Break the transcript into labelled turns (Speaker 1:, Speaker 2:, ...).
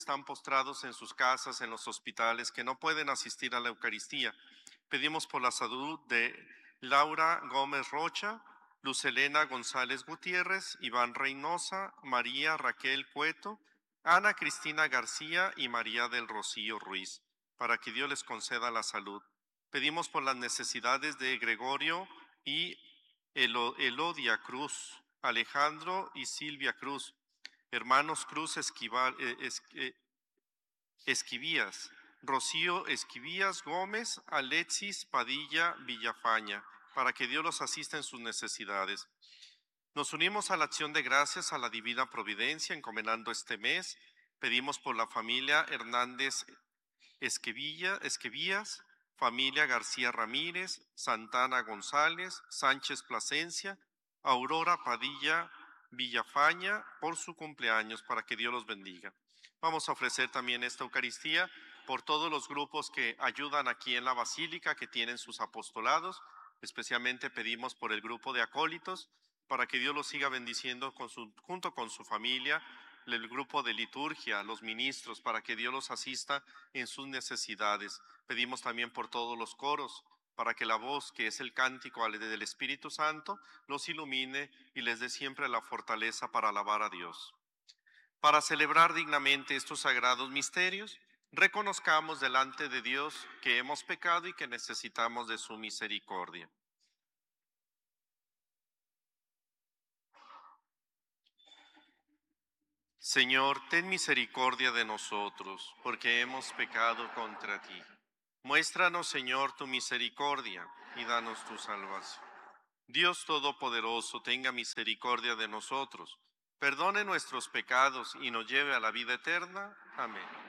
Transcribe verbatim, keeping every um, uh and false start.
Speaker 1: están postrados en sus casas, en los hospitales, que no pueden asistir a la Eucaristía. Pedimos por la salud de Laura Gómez Rocha, Luz Elena González Gutiérrez, Iván Reynosa, María Raquel Cueto, Ana Cristina García y María del Rocío Ruiz, para que Dios les conceda la salud. Pedimos por las necesidades de Gregorio y Elo- Elodia Cruz, Alejandro y Silvia Cruz, hermanos Cruz Esquival, eh, es- eh, Esquivías, Rocío Esquivías Gómez, Alexis Padilla Villafaña, para que Dios los asista en sus necesidades. Nos unimos a la acción de gracias a la Divina Providencia, encomendando este mes. Pedimos por la familia Hernández Esquivilla, Esquivías, familia García Ramírez, Santana González, Sánchez Plasencia, Aurora Padilla Villafaña, por su cumpleaños, para que Dios los bendiga. Vamos a ofrecer también esta Eucaristía por todos los grupos que ayudan aquí en la Basílica, que tienen sus apostolados. Especialmente pedimos por el grupo de acólitos, para que Dios los siga bendiciendo con su, junto con su familia, el grupo de liturgia, los ministros, para que Dios los asista en sus necesidades. Pedimos también por todos los coros, para que la voz, que es el cántico del Espíritu Santo, los ilumine y les dé siempre la fortaleza para alabar a Dios. Para celebrar dignamente estos sagrados misterios, reconozcamos delante de Dios que hemos pecado y que necesitamos de su misericordia. Señor, ten misericordia de nosotros, porque hemos pecado contra ti. Muéstranos, Señor, tu misericordia y danos tu salvación. Dios Todopoderoso, tenga misericordia de nosotros, perdone nuestros pecados y nos lleve a la vida eterna. Amén.